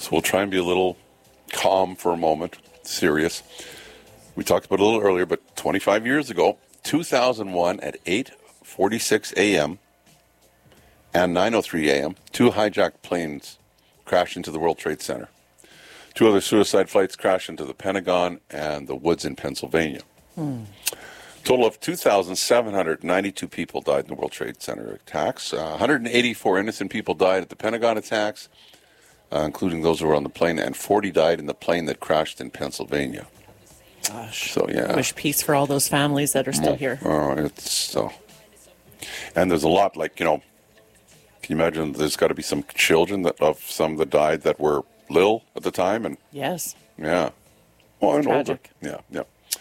So we'll try and be a little calm for a moment, serious. We talked about it a little earlier, but 25 years ago, 2001 at 8:46 a.m. and 9:03 a.m., two hijacked planes crashed into the World Trade Center. Two other suicide flights crashed into the Pentagon and the woods in Pennsylvania. Total of 2,792 people died in the World Trade Center attacks. 184 innocent people died at the Pentagon attacks, including those who were on the plane, and 40 died in the plane that crashed in Pennsylvania. Gosh. So, yeah. Wish peace for all those families that are still here. It's so. And there's a lot, like, can you imagine there's got to be some children of some that died that were little at the time? And Yes. yeah. Well, and older. Tragic. Yeah.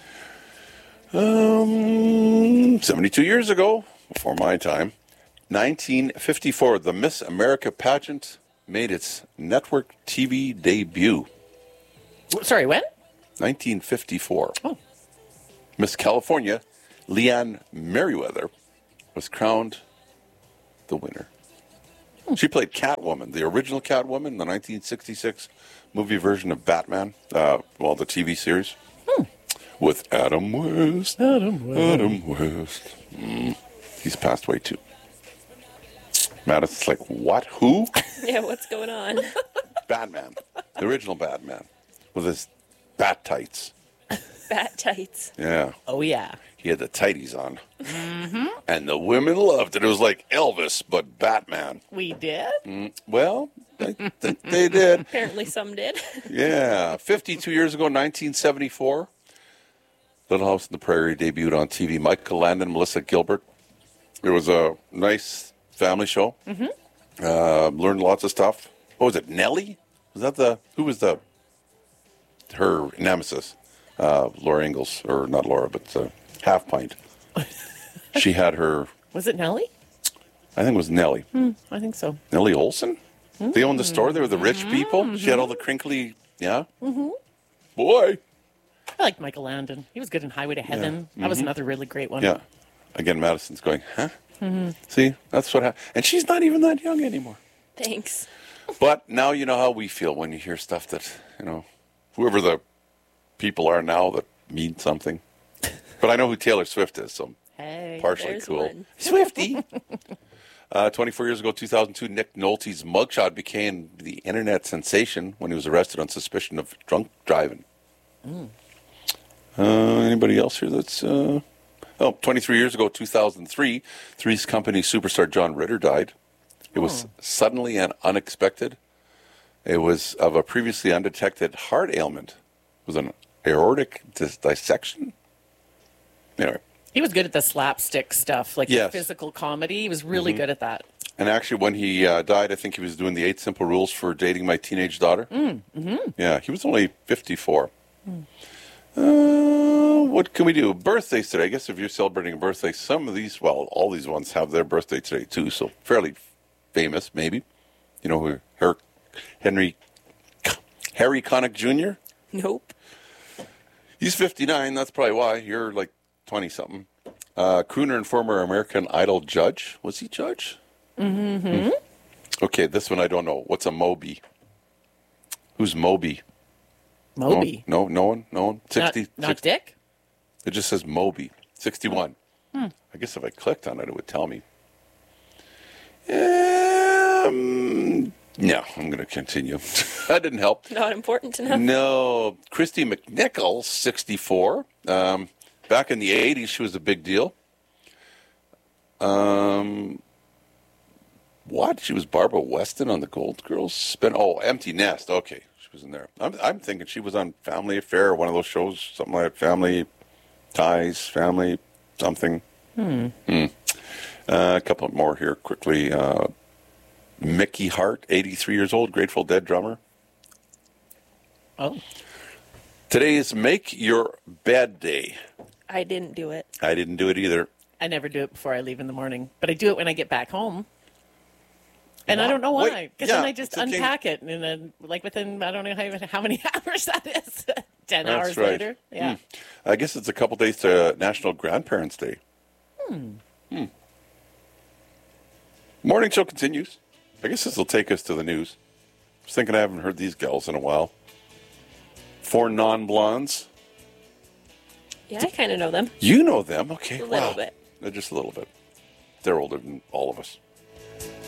72 years ago, before my time, 1954, the Miss America pageant made its network TV debut. Sorry, when? 1954. Oh. Miss California, Leanne Merriweather, was crowned the winner. She played Catwoman, the original Catwoman, in the 1966 movie version of Batman, the TV series, with Adam West. Adam West. He's passed away, too. Madison's like, what? Who? Yeah, what's going on? Batman. The original Batman. With his bat tights. Bat tights. Yeah. Oh, yeah. He had the tighties on. Mm-hmm. And the women loved it. It was like Elvis, but Batman. We did? Well, I think they did. Apparently some did. Yeah. 52 years ago, 1974, Little House on the Prairie debuted on TV. Michael Landon, Melissa Gilbert. It was a nice family show. Mm-hmm. Learned lots of stuff. What was it, Nellie? Who was her nemesis? Laura Ingalls, or not Laura, but Half Pint. She had her... Was it Nellie? I think it was Nellie. I think so. Nellie Olson? They owned the store. They were the rich people. She had all the crinkly... Yeah? Mm-hmm. Boy! I liked Michael Landon. He was good in Highway to Heaven. That was another really great one. Yeah. Again, Madison's going, huh? Mm-hmm. See? That's what happened. And she's not even that young anymore. Thanks. But now you know how we feel when you hear stuff that, whoever the people are now that mean something. But I know who Taylor Swift is, so Hey. partially there's cool. one. Swifty. 24 years ago, 2002, Nick Nolte's mugshot became the internet sensation when he was arrested on suspicion of drunk driving. Anybody else here that's... 23 years ago, 2003, Three's Company superstar John Ritter died. It was suddenly and unexpected. It was of a previously undetected heart ailment. It was an aortic dissection. Anyway. He was good at the slapstick stuff, like Yes. the physical comedy. He was really good at that. And actually, when he died, I think he was doing the 8 Simple Rules for Dating My Teenage Daughter. Yeah, he was only 54. What can we do? Birthdays today. I guess if you're celebrating a birthday, some of these, all these ones have their birthday today, too. So fairly famous, maybe. You know who? Harry Connick Jr.? Nope. He's 59. That's probably why. You're like 20-something. Crooner and former American Idol judge. Was he judge? Mm-hmm. Okay, this one I don't know. What's a Moby? Who's Moby? Moby. No one? 60, Not 60. Dick? It just says Moby. 61. I guess if I clicked on it, it would tell me. No, I'm going to continue. That didn't help. Not important to know. No. Christy McNichol, 64. Back in the 80s, she was a big deal. What? She was Barbara Weston on the Gold Girls? Empty Nest. Okay, she was in there. I'm thinking she was on Family Affair, or one of those shows, something like Family Ties, Family something. A couple more here quickly. Mickey Hart, 83 years old, Grateful Dead drummer. Oh. Today is Make Your Bed Day. I didn't do it. I didn't do it either. I never do it before I leave in the morning, but I do it when I get back home. And I What? don't know why, Wait, because yeah, then I just it's okay. unpack it, and then within, I don't know how many hours that is. 10 That's hours right. later. Yeah. I guess it's a couple days to National Grandparents' Day. Morning show continues. I guess this will take us to the news. was thinking I haven't heard these gals in a while. 4 non-blondes. Yeah, I kind of know them. You know them, okay? A little wow. bit. Just a little bit. They're older than all of us.